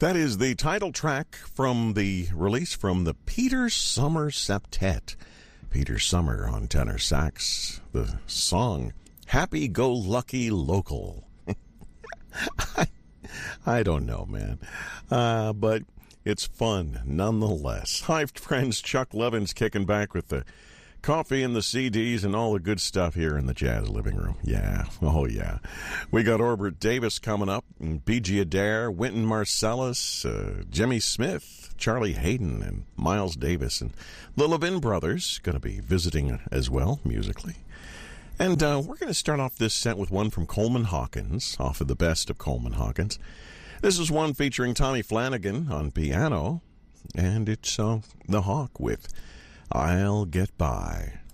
That is the title track from the release from the Peter Summer Septet. Peter Summer on tenor sax. The song, Happy Go Lucky Local. I don't know, man. But it's fun nonetheless. Hi, friends. Chuck Levin's kicking back with the coffee and the CDs and all the good stuff here in the Jazz Living Room. Yeah. Oh, yeah. We got Orbert Davis coming up, and B.G. Adair, Wynton Marsalis, Jimmy Smith, Charlie Hayden, and Miles Davis. And the Levin Brothers going to be visiting as well, musically. And we're going to start off this set with one from Coleman Hawkins, off of the best of Coleman Hawkins. This is one featuring Tommy Flanagan on piano, and it's The Hawk with I'll Get By.